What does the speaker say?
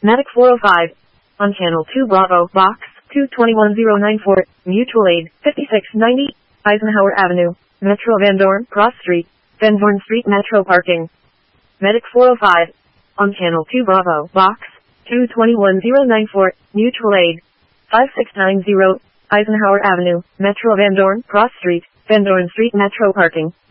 Medic 405. On Channel 2 Bravo, Box 221094, Mutual Aid, 5690, Eisenhower Avenue, Metro Van Dorn, Cross Street, Van Dorn Street Metro Parking. Medic 405. On Channel 2 Bravo, Box 221094, Mutual Aid, 5690, Eisenhower Avenue, Metro Van Dorn, Cross Street, Van Dorn Street Metro Parking.